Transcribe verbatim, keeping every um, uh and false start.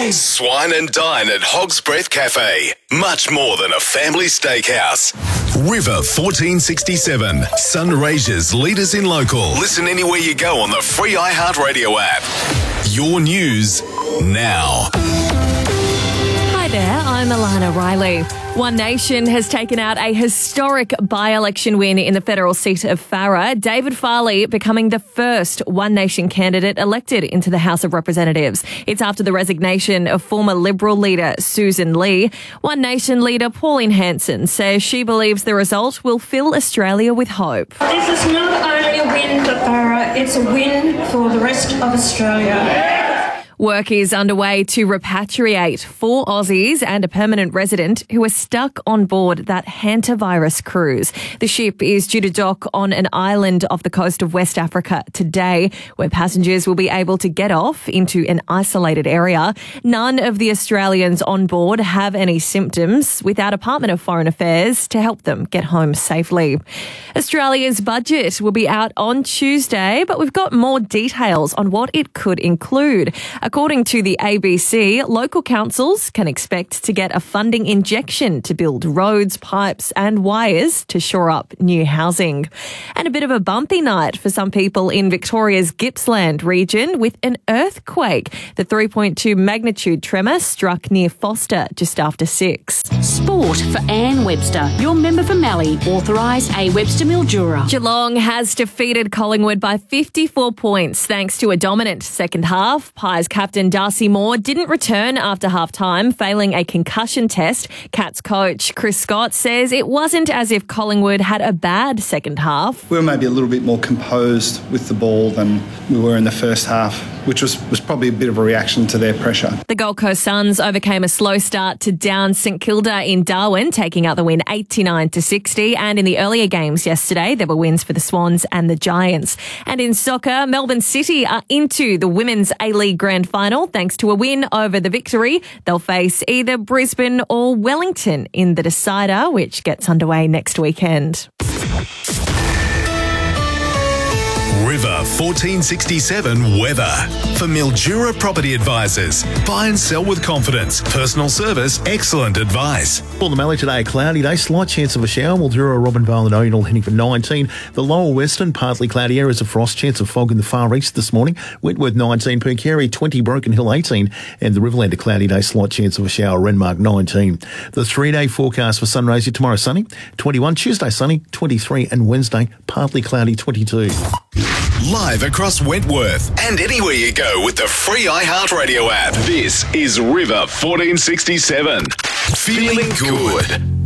Hey! Swine and dine at Hog's Breath Cafe. Much more than a family steakhouse. River fourteen sixty-seven. Sunraysia's leaders in local. Listen anywhere you go on the free iHeartRadio app. Your news now. Hi there, I'm Alana Riley. One Nation has taken out a historic by-election win in the federal seat of Farrer, David Farley becoming the first One Nation candidate elected into the House of Representatives. It's after the resignation of former Liberal leader Susan Lee. One Nation leader Pauline Hanson says she believes the result will fill Australia with hope. This is not only a win for Farrer, it's a win for the rest of Australia. Work is underway to repatriate four Aussies and a permanent resident who are stuck on board that hantavirus cruise. The ship is due to dock on an island off the coast of West Africa today, where passengers will be able to get off into an isolated area. None of the Australians on board have any symptoms, without Department of Foreign Affairs to help them get home safely. Australia's budget will be out on Tuesday, but we've got more details on what it could include. According to the A B C, local councils can expect to get a funding injection to build roads, pipes and wires to shore up new housing. And a bit of a bumpy night for some people in Victoria's Gippsland region with an earthquake. The three point two magnitude tremor struck near Foster just after six. Sport for Anne Webster. Your member for Mallee. Authorise A Webster Mildura. Geelong has defeated Collingwood by fifty-four points thanks to a dominant second half. Pies captain Darcy Moore didn't return after half-time, failing a concussion test. Cats coach Chris Scott says it wasn't as if Collingwood had a bad second half. We were maybe a little bit more composed with the ball than we were in the first half, which was, was probably a bit of a reaction to their pressure. The Gold Coast Suns overcame a slow start to down St Kilda in Darwin, taking out the win eighty-nine to sixty. And in the earlier games yesterday, there were wins for the Swans and the Giants. And in soccer, Melbourne City are into the Women's A-League Grand Final thanks to a win over the Victory. They'll face either Brisbane or Wellington in the decider, which gets underway next weekend. River fourteen sixty-seven weather. For Mildura Property Advisors. Buy and sell with confidence. Personal service, excellent advice. For the Mallee today, a cloudy day, slight chance of a shower. Mildura, Robinvale and Odenal heading for nineteen. The lower western, partly cloudy areas of frost, chance of fog in the far east this morning. Wentworth nineteen, Percarey twenty, Broken Hill eighteen, and the Riverland a cloudy day, slight chance of a shower, Renmark nineteen. The three-day forecast for Sunraysia tomorrow sunny, twenty-one, Tuesday sunny, twenty-three, and Wednesday partly cloudy, twenty-two. Live across Wentworth and anywhere you go with the free iHeartRadio app. This is River fourteen sixty-seven. Feeling good.